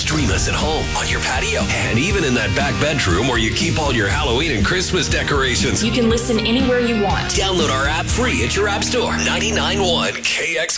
Stream us at home, on your patio, and even in that back bedroom where you keep all your Halloween and Christmas decorations. You can listen anywhere you want. Download our app free at your app store. 99.1 KX